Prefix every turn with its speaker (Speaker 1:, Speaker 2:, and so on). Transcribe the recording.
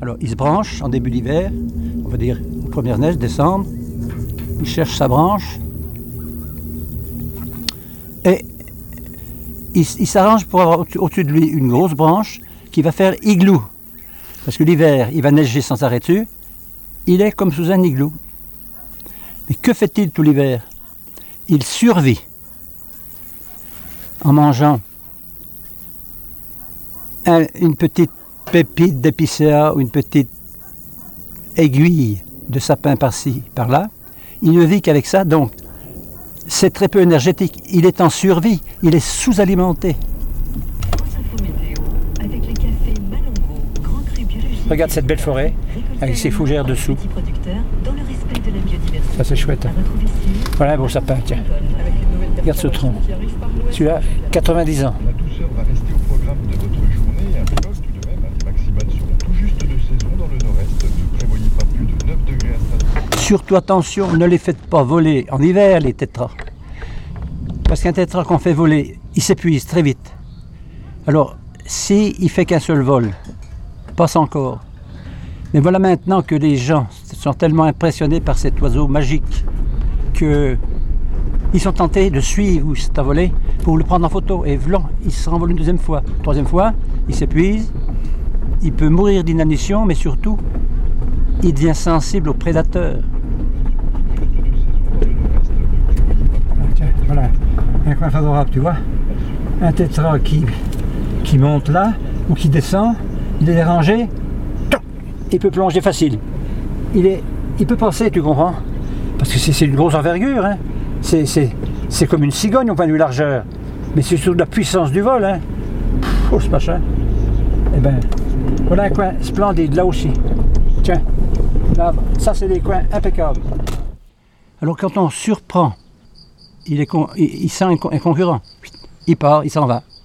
Speaker 1: Alors, il se branche en début d'hiver, on va dire aux premières neiges, décembre. Il cherche sa branche. Et il s'arrange pour avoir au-dessus de lui une grosse branche qui va faire igloo. Parce que l'hiver, il va neiger sans arrêt dessus. Il est comme sous un igloo. Mais que fait-il tout l'hiver? Il survit en mangeant une petite pépite d'épicéa ou une petite aiguille de sapin par-ci, par-là. Il ne vit qu'avec ça, donc c'est très peu énergétique. Il est en survie, il est sous-alimenté. Regarde cette belle forêt avec ses fougères dessous. Ça c'est chouette. Voilà un beau sapin, tiens. Regarde ce tronc. Celui-là, 90 ans.
Speaker 2: La douceur va rester au programme de votre journée. Un bloc tout de même, les maximales seront tout juste de saison dans le nord-est. Ne prévoyez pas plus de 9 degrés à Strasbourg.
Speaker 1: Surtout attention, ne les faites pas voler en hiver les tétras. Parce qu'un tétra qu'on fait voler, il s'épuise très vite. Alors, s'il fait qu'un seul vol, passe encore. Mais voilà maintenant que les gens sont tellement impressionnés par cet oiseau magique qu'ils sont tentés de suivre où c'est à voler pour le prendre en photo. Et voilà, il se renvole une deuxième fois. Troisième fois, il s'épuise, il peut mourir d'inanition, mais surtout, il devient sensible aux prédateurs. Tiens, voilà, un coin favorable, tu vois. Un tétra qui monte là, ou qui descend, il est dérangé, il peut plonger facile. Il peut passer, tu comprends? Parce que c'est une grosse envergure, hein. C'est comme une cigogne au point de vue largeur. Mais c'est surtout la puissance du vol, hein. Oh, c'est pas cher. Eh ben, voilà un coin splendide, là aussi. Tiens, là, ça c'est des coins impeccables. Alors quand on surprend, il sent un concurrent. Il part, il s'en va.